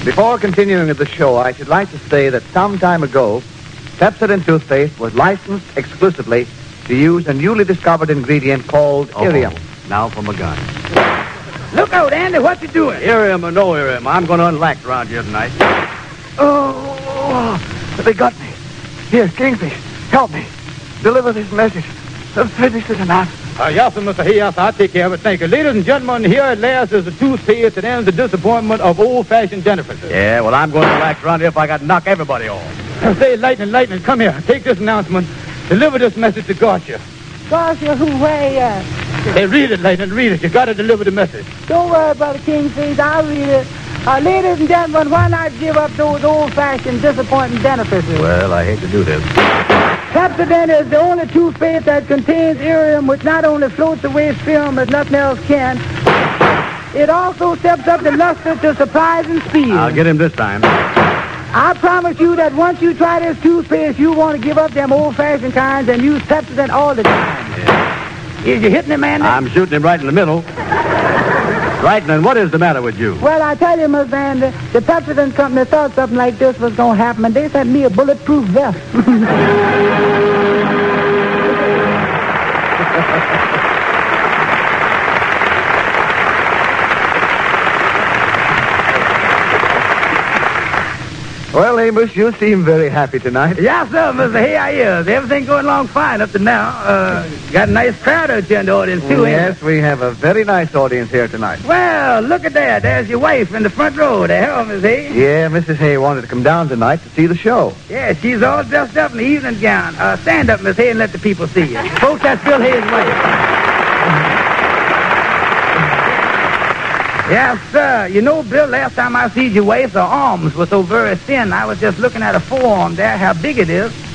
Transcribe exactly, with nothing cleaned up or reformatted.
Before continuing with the show, I should like to say that some time ago, Pepsodent toothpaste was licensed exclusively to use a newly discovered ingredient called Oh, irium. now for my gun. Look out, Andy. What you doing? Irium or no irium, I'm going to unlax around here tonight. Oh, they got me. Here, Kingfish, help me. Deliver this message. Finish this announcement. Uh, yes, sir, Mister Hayes, I'll take care of it. Thank you. Ladies and gentlemen, here at last is the toothpaste that ends the disappointment of old-fashioned Jennifer. Yeah, well, I'm going to relax around here if I got to knock everybody off. Uh, say, Lightning, Lightning, come here. Take this announcement. Deliver this message to Garcia. Garcia, who, where you at? Hey, read it, Lightning, read it. You got to deliver the message. Don't worry about the Kingfish. I'll read it. Uh, ladies and gentlemen, why not give up those old-fashioned disappointing dentifrices? Well, I hate to do this. Pepsodent is the only toothpaste that contains irium, which not only floats away film as nothing else can, it also steps up the luster to surprising speed. I'll get him this time. I promise you that once you try this toothpaste, you want to give up them old-fashioned kinds and use Pepsodent all the time. Yeah. Is you hitting him, Andy? I'm shooting him right in the middle. Lightning, what is the matter with you? Well, I tell you, Miss Andy, the Pepsodent company thought something like this was going to happen, and they sent me a bulletproof vest. Well, Amos, you seem very happy tonight. Yes, sir, Mister Here I is. Everything going along fine up to now. Uh, got a nice crowd out here in the audience, too, ain't Yes, we have a very nice audience here tonight. it? Well, look at that. There's your wife in the front row there. Hello, Miss Hay. Yeah, Missus Hay wanted to come down tonight to see the show. Yeah, she's all dressed up in the evening gown. Uh, stand up, Miss Hay, and let the people see you. Folks, that's Bill Hay's wife. Yes, sir. You know, Bill, last time I see your wife, her arms were so very thin. I was just looking at her forearm there, how big it is.